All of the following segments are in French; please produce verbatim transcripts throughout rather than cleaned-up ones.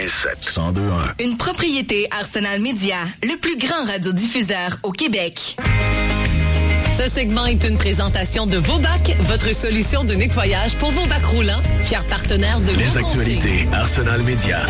quatre-vingt-sept cent deux point un. Une propriété Arsenal Média, le plus grand radiodiffuseur au Québec. Ce segment est une présentation de Vobac, votre solution de nettoyage pour vos bacs roulants, fier partenaire de Les Gros actualités Conseil. Arsenal Média.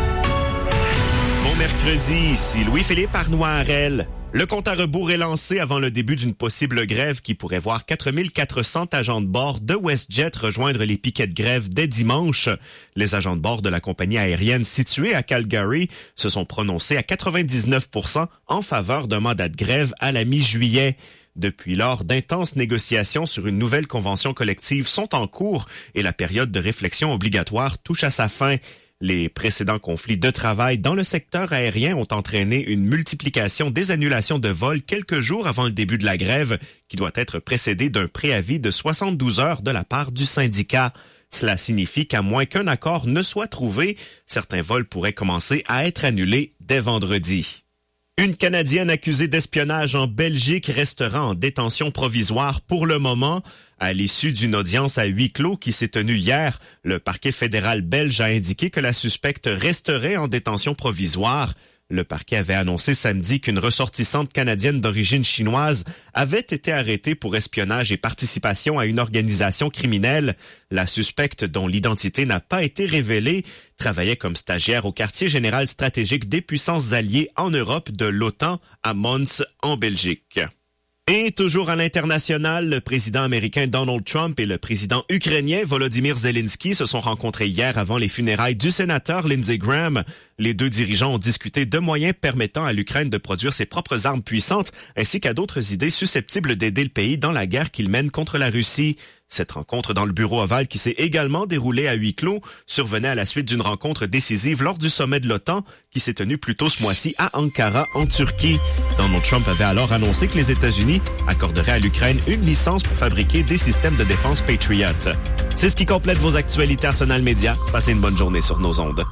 Bon mercredi, ici Louis-Philippe Arnois-Arel. Le compte à rebours est lancé avant le début d'une possible grève qui pourrait voir quatre mille quatre cents agents de bord de WestJet rejoindre les piquets de grève dès dimanche. Les agents de bord de la compagnie aérienne située à Calgary se sont prononcés à quatre-vingt-dix-neuf pour cent en faveur d'un mandat de grève à la mi-juillet. Depuis lors, d'intenses négociations sur une nouvelle convention collective sont en cours et la période de réflexion obligatoire touche à sa fin. Les précédents conflits de travail dans le secteur aérien ont entraîné une multiplication des annulations de vols quelques jours avant le début de la grève, qui doit être précédée d'un préavis de soixante-douze heures de la part du syndicat. Cela signifie qu'à moins qu'un accord ne soit trouvé, certains vols pourraient commencer à être annulés dès vendredi. Une Canadienne accusée d'espionnage en Belgique restera en détention provisoire pour le moment. À l'issue d'une audience à huis clos qui s'est tenue hier, le parquet fédéral belge a indiqué que la suspecte resterait en détention provisoire. Le parquet avait annoncé samedi qu'une ressortissante canadienne d'origine chinoise avait été arrêtée pour espionnage et participation à une organisation criminelle. La suspecte, dont l'identité n'a pas été révélée, travaillait comme stagiaire au quartier général stratégique des puissances alliées en Europe de l'OTAN à Mons, en Belgique. Et toujours à l'international, le président américain Donald Trump et le président ukrainien Volodymyr Zelensky se sont rencontrés hier avant les funérailles du sénateur Lindsey Graham. Les deux dirigeants ont discuté de moyens permettant à l'Ukraine de produire ses propres armes puissantes, ainsi qu'à d'autres idées susceptibles d'aider le pays dans la guerre qu'il mène contre la Russie. Cette rencontre dans le bureau ovale qui s'est également déroulée à huis clos survenait à la suite d'une rencontre décisive lors du sommet de l'OTAN qui s'est tenu plus tôt ce mois-ci à Ankara, en Turquie. Donald Trump avait alors annoncé que les États-Unis accorderaient à l'Ukraine une licence pour fabriquer des systèmes de défense Patriot. C'est ce qui complète vos actualités Arsenal Média. Passez une bonne journée sur nos ondes.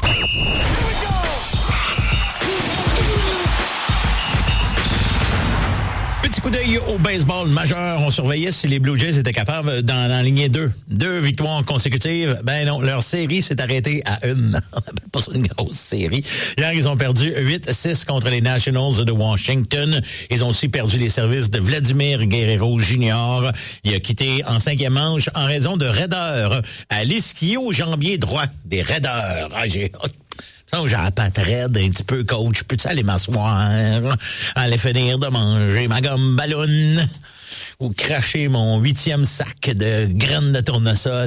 Coup d'œil au baseball majeur. On surveillait si les Blue Jays étaient capables d'en enligner deux. Deux victoires consécutives. Ben non, leur série s'est arrêtée à une. On n'appelle pas ça une grosse série. Hier, ils ont perdu huit à six contre les Nationals de Washington. Ils ont aussi perdu les services de Vladimir Guerrero Junior Il a quitté en cinquième manche en raison de raideur à l'ischio-jambier droit des raideurs. Ah, j'ai j'ai la patte raide un petit peu, coach. Peux-tu aller m'asseoir? Aller finir de manger ma gomme ballon? Ou cracher mon huitième sac de graines de tournesol?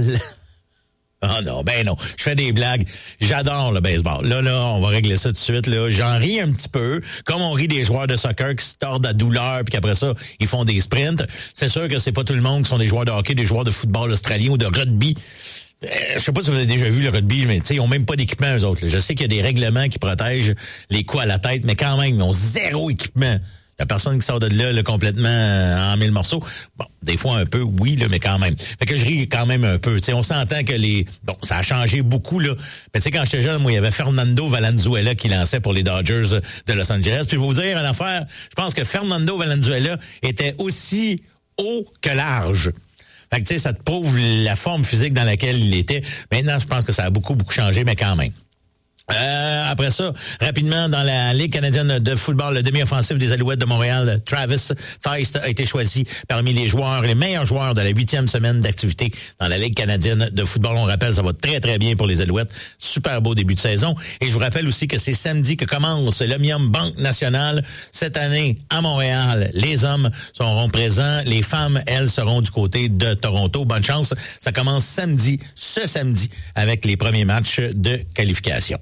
Ah non, ben non. Je fais des blagues. J'adore le baseball. Là, là, on va régler ça tout de suite. Là, j'en ris un petit peu, comme on rit des joueurs de soccer qui se tordent à douleur, puis qu'après ça, ils font des sprints. C'est sûr que c'est pas tout le monde qui sont des joueurs de hockey, des joueurs de football australien ou de rugby. Euh, je sais pas si vous avez déjà vu le rugby, mais tu sais, ils ont même pas d'équipement, eux autres. Là. Je sais qu'il y a des règlements qui protègent les coups à la tête, mais quand même, ils ont zéro équipement. La personne qui sort de là, là complètement euh, en mille morceaux. Bon, des fois un peu, oui, là, mais quand même. Fait que je ris quand même un peu. Tu sais, on s'entend que les... Bon, ça a changé beaucoup, là. Mais tu sais, quand j'étais jeune, moi, il y avait Fernando Valenzuela qui lançait pour les Dodgers de Los Angeles. Puis, je vais vous dire une affaire, je pense que Fernando Valenzuela était aussi haut que large. Fait que tu sais, ça te prouve la forme physique dans laquelle il était. Maintenant, je pense que ça a beaucoup, beaucoup changé, mais quand même. Euh, après ça, rapidement, dans la Ligue canadienne de football, le demi-offensif des Alouettes de Montréal, Travis Theist, a été choisi parmi les joueurs, les meilleurs joueurs de la huitième semaine d'activité dans la Ligue canadienne de football. On rappelle, ça va très, très bien pour les Alouettes. Super beau début de saison. Et je vous rappelle aussi que c'est samedi que commence l'Omnium Banque Nationale. Cette année, à Montréal, les hommes seront présents. Les femmes, elles, seront du côté de Toronto. Bonne chance. Ça commence samedi, ce samedi, avec les premiers matchs de qualification.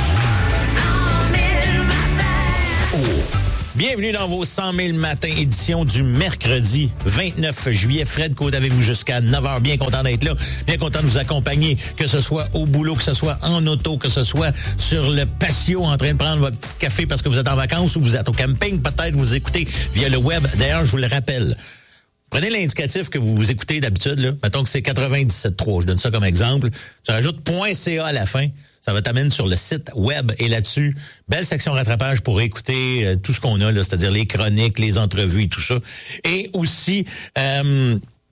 Oh. Bienvenue dans vos cent mille matins, édition du mercredi vingt-neuf juillet. Fred Côte avec vous jusqu'à neuf heures. Bien content d'être là, bien content de vous accompagner, que ce soit au boulot, que ce soit en auto, que ce soit sur le patio en train de prendre votre petit café parce que vous êtes en vacances ou vous êtes au camping. Peut-être vous écoutez via le web. D'ailleurs, je vous le rappelle. Prenez l'indicatif que vous écoutez d'habitude, là. Mettons que c'est quatre-vingt-dix-sept trois. Je donne ça comme exemple. Tu rajoutes .ca à la fin. Ça va t'amener sur le site web et là-dessus, belle section rattrapage pour écouter euh, tout ce qu'on a, là, c'est-à-dire les chroniques, les entrevues et tout ça. Et aussi, euh,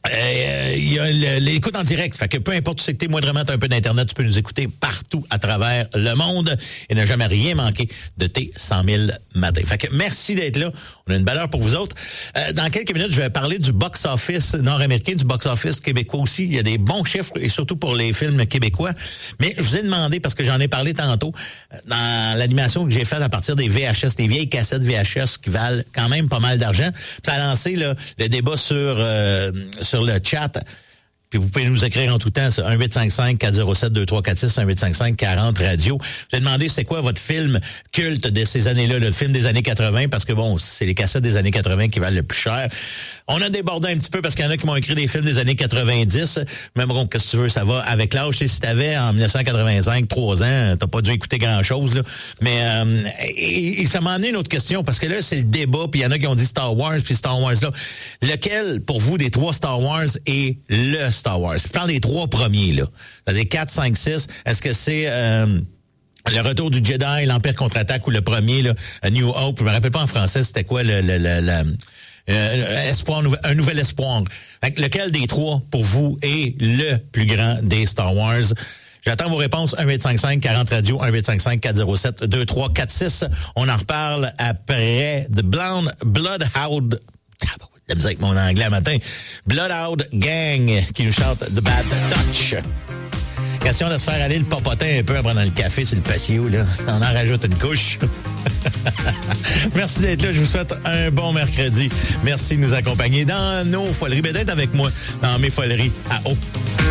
Euh, il y a le, l'écoute en direct. Fait que peu importe où c'est que t'es, moindrement t'as un peu d'Internet, tu peux nous écouter partout à travers le monde et ne jamais rien manquer de tes cent mille matins. Fait que merci d'être là. On a une belle heure pour vous autres. Euh, dans quelques minutes, je vais parler du box-office nord-américain, du box-office québécois aussi. Il y a des bons chiffres et surtout pour les films québécois. Mais je vous ai demandé, parce que j'en ai parlé tantôt, dans l'animation que j'ai faite à partir des V H S, des vieilles cassettes V H S qui valent quand même pas mal d'argent. Ça a lancé là, le débat sur... Euh, sur le chat. Puis vous pouvez nous écrire en tout temps, c'est un huit cinq cinq quatre zéro sept deux trois quatre six, un huit cinq cinq quarante radio. Je vais demander c'est quoi votre film culte de ces années-là, le film des années quatre-vingt, parce que bon, c'est les cassettes des années quatre-vingt qui valent le plus cher. On a débordé un petit peu parce qu'il y en a qui m'ont écrit des films des années quatre-vingt-dix. Mais bon, qu'est-ce que tu veux, ça va avec l'âge. Si t'avais en dix-neuf cent quatre-vingt-cinq, trois ans, t'as pas dû écouter grand-chose, là. Mais euh, et, et ça m'a amené une autre question, parce que là, c'est le débat, puis il y en a qui ont dit Star Wars, puis Star Wars là. Lequel, pour vous, des trois Star Wars est le Star Wars? Je prends les trois premiers, là. C'est-à-dire quatre, cinq, six. Est-ce que c'est euh, le retour du Jedi, l'Empire contre-attaque ou le premier, là, A New Hope? Je me rappelle pas en français, c'était quoi le... le, le, le Euh, espoir, un nouvel espoir. Lequel des trois, pour vous, est le plus grand des Star Wars? J'attends vos réponses. un huit cinq cinq quarante radio, un huit cinq cinq quatre zéro sept deux trois quatre six. On en reparle après The Blonde Bloodhound. La musique avec mon anglais à matin. Bloodhound Gang qui nous chante The Bad Touch. Question de se faire aller le popotin un peu après dans le café sur le patio, là. On en rajoute une couche. Merci d'être là. Je vous souhaite un bon mercredi. Merci de nous accompagner dans nos foleries. Ben, d'être avec moi dans mes foleries à eau.